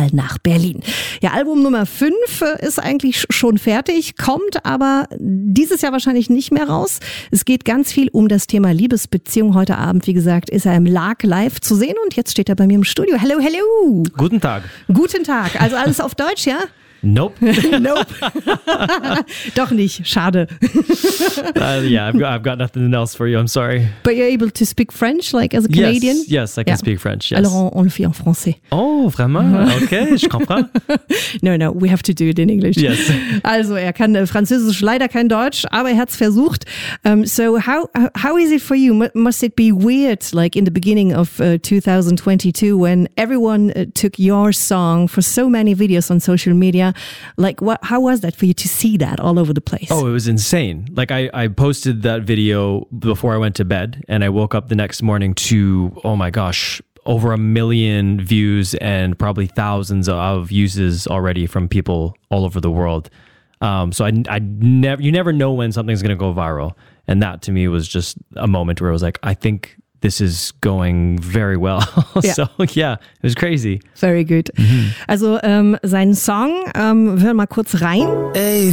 nach Berlin. Ja, Album Nummer 5 ist eigentlich schon fertig, kommt aber dieses Jahr wahrscheinlich nicht mehr raus. Es geht ganz viel um das Thema Liebesbeziehung. Heute Abend, wie gesagt, ist er im Lark live zu sehen und jetzt steht er bei mir im Studio. Hello, hello. Guten Tag. Guten Tag. Also alles auf Deutsch, ja? Nope. Nope. Doch nicht. Schade. Yeah, I've got nothing else for you. I'm sorry. But you're able to speak French, like as a Canadian? Yes, I can speak French. Yes. Alors, on le fait en français. Oh, vraiment? Okay, je comprends. No, we have to do it in English. Yes. Also, er kann Französisch, leider kein Deutsch, aber er hat's versucht. So how is it for you? Must it be weird, like in the beginning of 2022, when everyone took your song for so many videos on social media? Like, how was that for you to see that all over the place? Oh, it was insane. Like I posted that video before I went to bed, and I woke up the next morning to, oh my gosh, over 1 million views and probably thousands of uses already from people all over the world. So you never know when something's going to go viral. And that to me was just a moment where I was like, I think this is going very well. Yeah. So yeah, it was crazy. Very good. Also seinen Song, wir hören mal kurz rein. Ey.